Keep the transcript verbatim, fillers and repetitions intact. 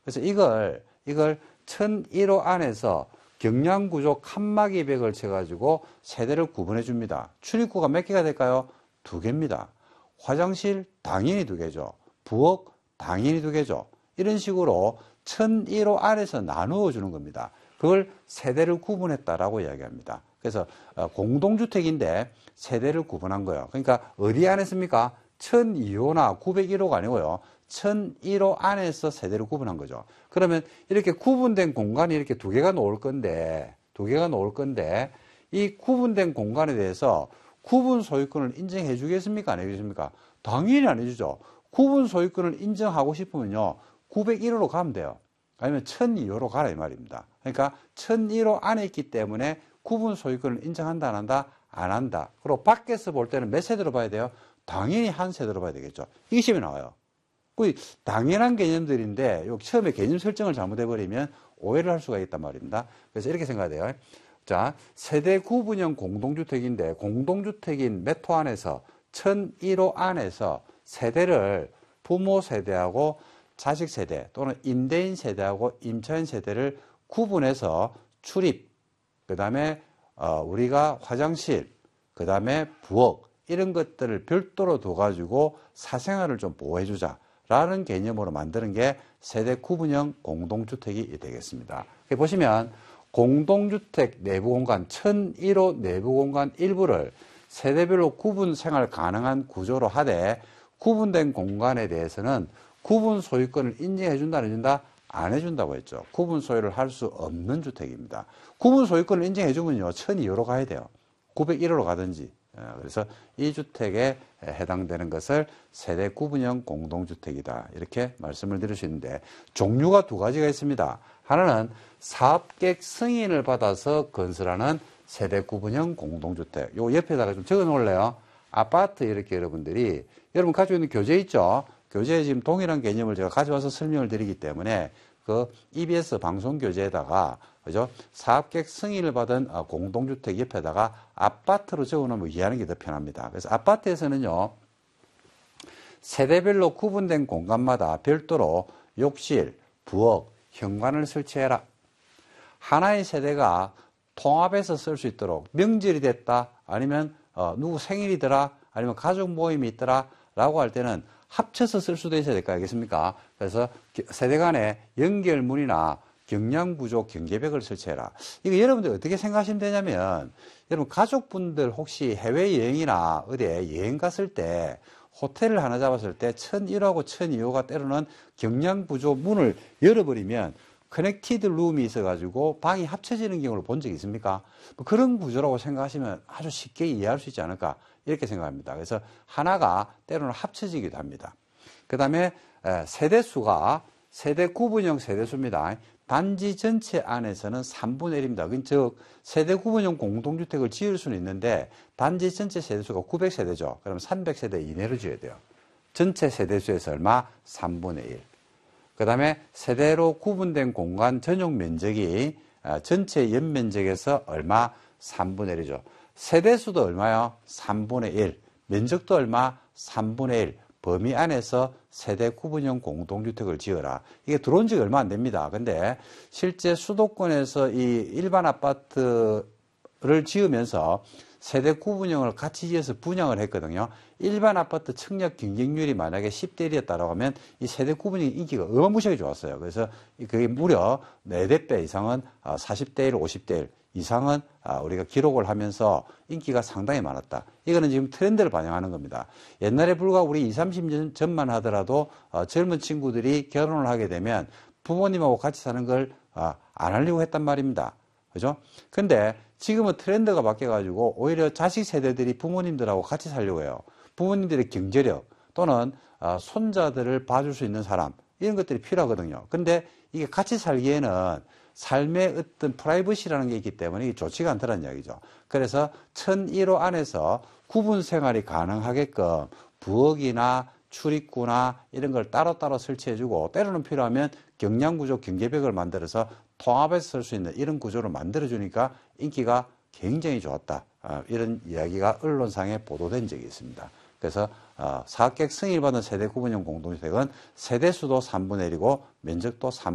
그래서 이걸, 이걸 천일 호 안에서 경량구조 칸막이 벽을 쳐가지고 세대를 구분해 줍니다. 출입구가 몇 개가 될까요? 두 개입니다. 화장실 당연히 두 개죠. 부엌 당연히 두 개죠. 이런 식으로 천일 호 안에서 나누어 주는 겁니다. 그걸 세대를 구분했다라고 이야기합니다. 그래서 공동주택인데 세대를 구분한 거예요. 그러니까 어디 안에 씁니까? 천이 호나 구백일 호가 아니고요. 천일 호 안에서 세대를 구분한 거죠. 그러면 이렇게 구분된 공간이 이렇게 두 개가 놓을 건데, 두 개가 놓을 건데, 이 구분된 공간에 대해서 구분 소유권을 인정해 주겠습니까? 안 해주겠습니까? 당연히 안 해주죠. 구분 소유권을 인정하고 싶으면요, 구백일 호로 가면 돼요. 아니면 천이 호로 가라 이 말입니다. 그러니까 천일 호 안에 있기 때문에 구분 소유권을 인정한다 안 한다? 안 한다. 그리고 밖에서 볼 때는 몇 세대로 봐야 돼요? 당연히 한 세대로 봐야 되겠죠. 이게 시험에 나와요. 그 당연한 개념들인데 요 처음에 개념 설정을 잘못해버리면 오해를 할 수가 있단 말입니다. 그래서 이렇게 생각해야 돼요. 자, 세대 구분형 공동주택인데 공동주택인 몇 호 안에서 천일 호 안에서 세대를 부모 세대하고 자식 세대 또는 임대인 세대하고 임차인 세대를 구분해서 출입, 그 다음에 어, 우리가 화장실, 그 다음에 부엌 이런 것들을 별도로 둬가지고 사생활을 좀 보호해주자 라는 개념으로 만드는 게 세대 구분형 공동주택이 되겠습니다. 보시면 공동주택 내부 공간 천일 호 내부 공간 일부를 세대별로 구분 생활 가능한 구조로 하되 구분된 공간에 대해서는 구분 소유권을 인정해 준다 안 해준다? 안 해준다고 했죠. 구분 소유를 할 수 없는 주택입니다. 구분 소유권을 인정해 주면요 천이 호로 가야 돼요. 구백일 호로 가든지. 그래서 이 주택에 해당되는 것을 세대 구분형 공동주택이다 이렇게 말씀을 드릴 수 있는데 종류가 두 가지가 있습니다. 하나는 사업계획 승인을 받아서 건설하는 세대 구분형 공동주택. 요 옆에다가 좀 적어 놓을래요. 아파트 이렇게 여러분들이 여러분 가지고 있는 교재 있죠. 교재에 지금 동일한 개념을 제가 가져와서 설명을 드리기 때문에 그 이비에스 방송 교재에다가 그죠? 사업계획 승인을 받은 공동주택 옆에다가 아파트로 적어놓으면 이해하는 게 더 편합니다. 그래서 아파트에서는요, 세대별로 구분된 공간마다 별도로 욕실, 부엌, 현관을 설치해라. 하나의 세대가 통합해서 쓸 수 있도록 명절이 됐다, 아니면 어, 누구 생일이더라, 아니면 가족 모임이 있더라, 라고 할 때는 합쳐서 쓸 수도 있어야 될 거 아니겠습니까? 그래서 세대 간의 연결문이나 경량구조 경계벽을 설치해라. 이거 여러분들 어떻게 생각하시면 되냐면, 여러분 가족분들 혹시 해외여행이나 어디에 여행 갔을 때 호텔을 하나 잡았을 때 천일 호하고 천이 호가 때로는 경량구조 문을 열어버리면 커넥티드 룸이 있어가지고 방이 합쳐지는 경우를 본 적이 있습니까? 뭐 그런 구조라고 생각하시면 아주 쉽게 이해할 수 있지 않을까 이렇게 생각합니다. 그래서 하나가 때로는 합쳐지기도 합니다. 그 다음에 세대수가 세대 구분형 세대수입니다. 단지 전체 안에서는 삼분의 일입니다. 즉 세대 구분형 공동주택을 지을 수는 있는데 단지 전체 세대수가 구백 세대죠. 그럼 삼백 세대 이내로 지어야 돼요. 전체 세대수에서 얼마? 삼분의 일. 그 다음에 세대로 구분된 공간 전용 면적이 전체 연면적에서 얼마? 삼분의 일이죠. 세대수도 얼마요? 삼분의 일. 면적도 얼마? 삼분의 일. 범위 안에서 세대 구분형 공동주택을 지어라. 이게 들어온 지가 얼마 안 됩니다. 근데 실제 수도권에서 이 일반 아파트를 지으면서 세대 구분형을 같이 지어서 분양을 했거든요. 일반 아파트 청약 경쟁률이 만약에 십 대 일이었다고 하면 이 세대 구분형 인기가 어마무시하게 좋았어요. 그래서 그게 무려 네 배 이상은 사십 대 일, 오십 대 일 이상은 우리가 기록을 하면서 인기가 상당히 많았다. 이거는 지금 트렌드를 반영하는 겁니다. 옛날에 불과 우리 이십, 삼십 년 전만 하더라도 젊은 친구들이 결혼을 하게 되면 부모님하고 같이 사는 걸 안 하려고 했단 말입니다. 그죠? 근데 지금은 트렌드가 바뀌어가지고 오히려 자식 세대들이 부모님들하고 같이 살려고 해요. 부모님들의 경제력 또는 손자들을 봐줄 수 있는 사람 이런 것들이 필요하거든요. 근데 이게 같이 살기에는 삶의 어떤 프라이버시라는 게 있기 때문에 이게 좋지가 않다는 이야기죠. 그래서 천일 호 안에서 구분 생활이 가능하게끔 부엌이나 출입구나 이런 걸 따로따로 설치해주고 때로는 필요하면 경량구조 경계벽을 만들어서 통합해서 쓸 수 있는 이런 구조를 만들어주니까 인기가 굉장히 좋았다. 이런 이야기가 언론상에 보도된 적이 있습니다. 그래서 사업계획 승인을 받은 세대 구분형 공동주택은 세대수도 삼분의 일이고 면적도 삼분의 일